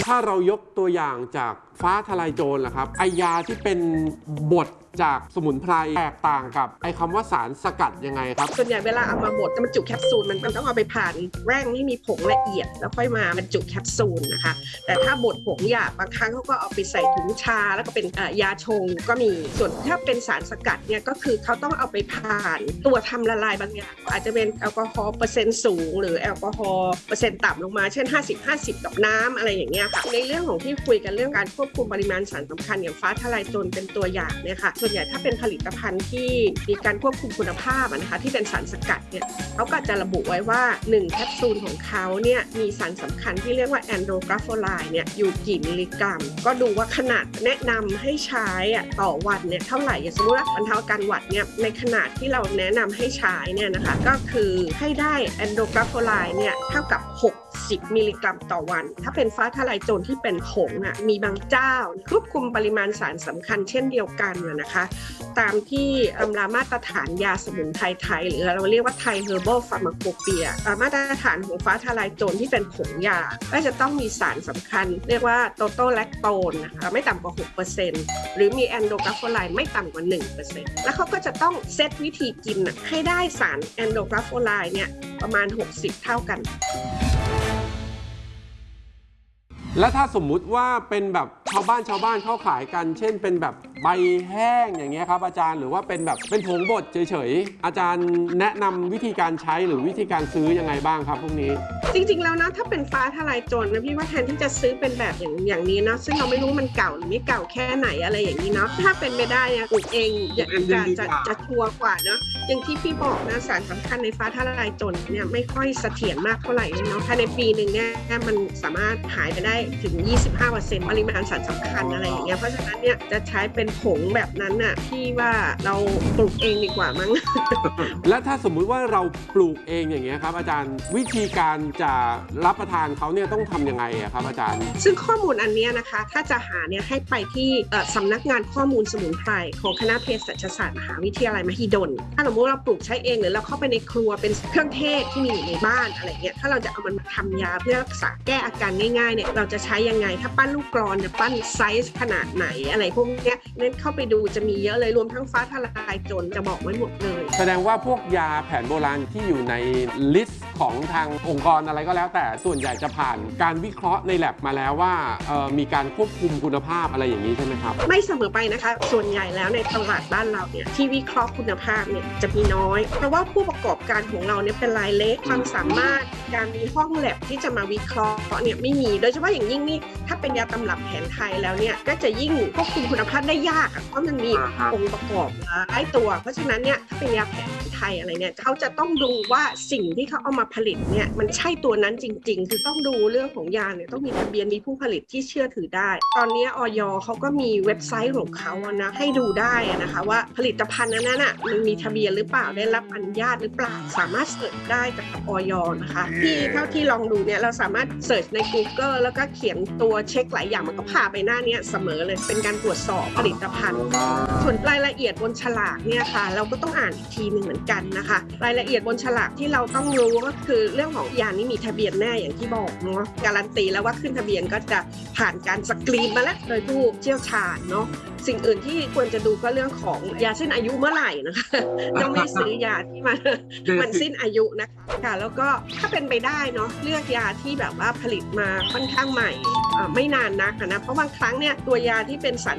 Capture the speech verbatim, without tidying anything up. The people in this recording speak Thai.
ถ้าเรายกตัวอย่างจากฟ้าทลายโจรล่ะครับไอยาที่เป็นบดจากสมุนไพรแตกต่างกับไอคำว่าสารสกัดยังไงครับส่วนใหญ่เวลาเอามาบดจะบรรจุแคปซูลมันต้องเอาไปผ่านแร่งที่มีผงละเอียดแล้วค่อยมาบรรจุแคปซูลนะคะแต่ถ้าบดผงหยาบบางครั้งเขาก็เอาไปใส่ถุงชาแล้วก็เป็นยาชงก็มีส่วนถ้าเป็นสารสกัดเนี่ยก็คือเขาต้องเอาไปผ่านตัวทำละลายบางอย่างอาจจะเป็นแอลกอฮอล์เปอร์เซ็นต์สูงหรือแอลกอฮอล์เปอร์เซ็นต์ต่ำลงมาเช่นห้าสิบ ห้าสิบกับน้ำอะไรอย่างเงี้ยค่ะในเรื่องของที่คุยกันเรื่องการควบคุมปริมาณสารสำคัญอย่างฟ้าทลายโจรเป็นตัวอย่างเนี่ยค่ะส่วนใหญ่ถ้าเป็นผลิตภัณฑ์ที่มีการควบคุมคุณภาพนะคะที่เป็นสารสกัดเนี่ยเขาก็จะระบุไว้ว่าหนึ่งแคปซูลของเขาเนี่ยมีสารสำคัญที่เรียกว่าแอนโดรกราโฟไลน์เนี่ยอยู่กี่มิลลิกรัมก็ดูว่าขนาดแนะนำให้ใช้ต่อวันเนี่ยเท่าไหร่อย่างสมมติว่าบรรเทาอาการหวัดเนี่ยในขนาดที่เราแนะนำให้ใช้เนี่ยนะคะก็คือให้ได้แอนโดรกราโฟไลน์เนี่ยเท่ากับหกสิบมิลลิกรัมต่อวันถ้าเป็นฟ้าทลายโจรที่เป็นผงอ่ะมีบางเจ้าควบคุมปริมาณสารสำคัญเช่นเดียวกันนะคะตามที่ตำรามาตรฐานยาสมุนไพรไทยหรือเราเรียกว่าไทยเฮอร์บัลฟาร์มาโคเปียมาตรฐานของฟ้าทลายโจรที่เป็นผงยาก็จะต้องมีสารสำคัญเรียกว่าโตโตแลคโตนนะคะไม่ต่ำกว่า หกเปอร์เซ็นต์ หรือมีแอนโดรกราโฟไลน์ไม่ต่ำกว่า หนึ่งเปอร์เซ็นต์ แล้วเขาก็จะต้องเซตวิธีกินให้ได้สารแอนโดรกราโฟไลน์เนี่ยประมาณหกสิบเท่ากันแล้วถ้าสมมุติว่าเป็นแบบชาวบ้านชาวบ้านเขาขายกันเช่นเป็นแบบใบแห้งอย่างเงี้ยครับอาจารย์หรือว่าเป็นแบบเป็นผงบดเฉยๆอาจารย์แนะนำวิธีการใช้หรือวิธีการซื้อยังไงบ้างครับพวกนี้จริงๆแล้วนะถ้าเป็นฟ้าทลายโจรนะพี่ว่าแทนที่จะซื้อเป็นแบบอย่างอย่างนี้นะซึ่งเราไม่รู้มันเก่าหรือไม่เก่าแค่ไหนอะไรอย่างนี้เนาะถ้าเป็นไม่ได้เนี่ยปลูกเองจะจะจะจะชัวร์กว่าเนาะอย่างที่พี่บอกนะสารสำคัญในฟ้าทลายโจรเนี่ยไม่ค่อยเสถียรมากเท่าไหร่เนาะภายในปีหนึ่งเนี่ยมันสามารถหายไปได้ถึง ยี่สิบห้าเปอร์เซ็นต์ ปริมาณสารสำคัญอะไรอย่างเงี้ยเพราะฉะนั้นเนี่ยจะใช้เป็นผงแบบนั้นน่ะพี่ว่าเราปลูกเองดีกว่ามั้งและถ้าสมมุติว่าเราปลูกเองอย่างเงี้ยครับอาจารย์วิธีการจะรับประทานเขาเนี่ยต้องทำยังไงครับอาจารย์ซึ่งข้อมูลอันนี้นะคะถ้าจะหาเนี่ยให้ไปที่สำนักงานข้อมูลสมุนไพรของคณะเภสัชศาสตร์มหาวิทยาลัยมหิดลถ้าสมมติเราปลูกใช้เองหรือเราเข้าไปในครัวเป็นเครื่องเทศที่มีอยู่ในบ้านอะไรเงี้ยถ้าเราจะเอามันมาทำยาเพื่อรักษาแก้อาการง่ายๆเนี่ยเราจะใช้ยังไงถ้าปั้นลูกกลอนจะปั้นไซส์ขนาดไหนอะไรพวกนี้เน้นเข้าไปดูจะมีเยอะเลยรวมทั้งฟ้าทลายโจรจะบอกไว้หมดเลยแสดงว่าพวกยาแผนโบราณที่อยู่ในลิสต์ของทางองค์กรอะไรก็แล้วแต่ส่วนใหญ่จะผ่านการวิเคราะห์ใน แลบ มาแล้วว่ามีการควบคุมคุณภาพอะไรอย่างนี้ใช่ไหมครับไม่เสมอไปนะคะส่วนใหญ่แล้วในตลาดบ้านเราเนี่ยที่วิเคราะห์คุณภาพเนี่ยจะมีน้อยเพราะว่าผู้ประกอบการของเราเนี่ยเป็นรายเล็กความสามารถการมีห้องแลบที่จะมาวิเคราะห์เนี่ยไม่มีโดยเฉพาะอย่างยิ่งนี่ถ้าเป็นยาตำรับแผนไทยแล้วเนี่ยก็จะยิ่งควบคุมคุณภาพได้ยากเพราะมันมีองค์ประกอบหลายตัวเพราะฉะนั้นเนี่ยถ้าเป็นยาแผนไทยอะไรเนี่ยเขาจะต้องดูว่าสิ่งที่เขาเอามาผลิตเนี่ยมันใช่ตัวนั้นจริงๆคือต้องดูเรื่องของยาเนี่ยต้องมีทะเบียนมีผู้ผลิตที่เชื่อถือได้ตอนนี้อย.เขาก็มีเว็บไซต์ของเขานะให้ดูได้นะคะว่าผลิตภัณฑ์นั้นน่ะมันมีทะเบียนหรือเปล่าได้รับอนุญาตหรือเปล่าสามารถเสิร์ชได้กับอย.นะคะที่เท่าที่ลองดูเนี่ยเราสามารถเสิร์ชใน Google แล้วก็เขียนตัวเช็คหลายอย่างมันก็พาไปหน้านี้เสมอเลยเป็นการตรวจสอบผลิตภัณฑ์ส่วนรายละเอียดบนฉลากเนี่ยค่ะเราก็ต้องอ่านอีกทีหนึ่งเหมือนกันนะคะรายละเอียดบนฉลากที่เราต้องรู้ก็คือเรื่องของยานี้มีทะเบียนแน่อย่างที่บอกเนาะการันตีแล้วว่าขึ้นทะเบียนก็จะผ่านการสกรีนมาแล้วโดยผู้เชี่ยวชาญเนาะสิ่งอื่นที่ควรจะดูก็เรื่องของยาสิ้นอายุเมื่อไหร่นะคะต้องไม่ซื้อยาที่มันมันสิ้นอายุนะคะแล้วก็ถ้าเป็นไปได้เนาะเลือกยาที่แบบว่าผลิตมาค่อนข้างใหม่ไม่นานนักนะเพราะบางครั้งเนี่ยตัวยาที่เป็นสาร